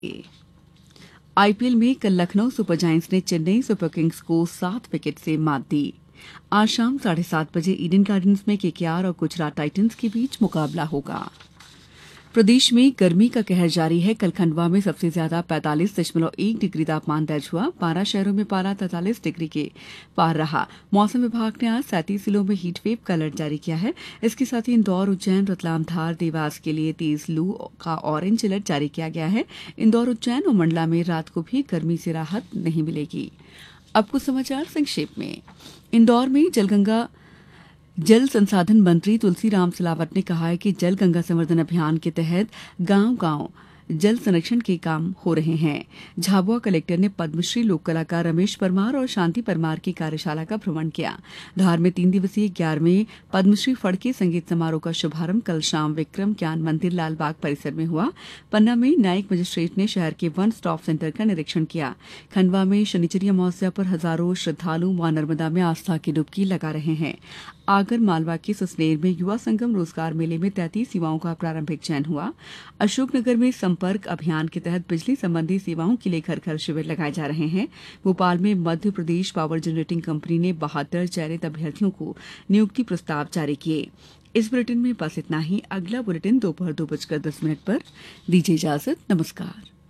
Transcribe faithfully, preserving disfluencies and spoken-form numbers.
IPL में कल Lucknow super giants ने चेन्नई सुपर किंग्स को सात विकेट से मात दी। आज शाम साढ़े सात बजे ईडन गार्डन्स में केकेआर और गुजरात टाइटंस के बीच मुकाबला होगा। प्रदेश में गर्मी का कहर जारी है। कल खंडवा में सबसे ज्यादा पैंतालीस दशमलव एक डिग्री तापमान दर्ज हुआ। बारह शहरों में पारा तैंतालीस डिग्री के पार रहा। मौसम विभाग ने आज सैंतीस जिलों में हीटवेव का अलर्ट जारी किया है। इसके साथ ही इंदौर, उज्जैन, रतलाम, धार, देवास के लिए तेज लू का ऑरेंज अलर्ट जारी किया गया है। इंदौर, उज्जैन और मंडला में रात को भी गर्मी से राहत नहीं मिलेगी। अब कुछ समाचार संक्षेप में। इंदौर में जलगंगा जल संसाधन मंत्री तुलसीराम सिलावट ने कहा है कि जल गंगा संवर्धन अभियान के तहत गांव गांव जल संरक्षण के काम हो रहे हैं। झाबुआ कलेक्टर ने पद्मश्री लोक कलाकार रमेश परमार और शांति परमार की कार्यशाला का भ्रमण किया। धार में तीन दिवसीय ग्यारहवें पद्मश्री फड़के संगीत समारोह का शुभारंभ कल शाम विक्रम ज्ञान मंदिर लालबाग परिसर में हुआ। पन्ना में न्यायिक मजिस्ट्रेट ने शहर के वन स्टॉप सेंटर का निरीक्षण किया। खंडवा में शनिचरी अमावस्या पर हजारों श्रद्धालु मां नर्मदा में आस्था की डुबकी लगा रहे हैं। आगर मालवा के सुसनेर में युवा संगम रोजगार मेले में तैंतीस युवाओं का प्रारंभिक चयन हुआ। अशोकनगर में संपर्क अभियान के तहत बिजली संबंधी सेवाओं के लिए घर घर शिविर लगाए जा रहे हैं। भोपाल में Madhya Pradesh power generating company ने बहत्तर चयनित अभ्यर्थियों को नियुक्ति प्रस्ताव जारी किए। इस बुलेटिन में बस इतना ही। अगला बुलेटिन दोपहर दो बजकर दस मिनट पर। दीजिए इजाजत। नमस्कार।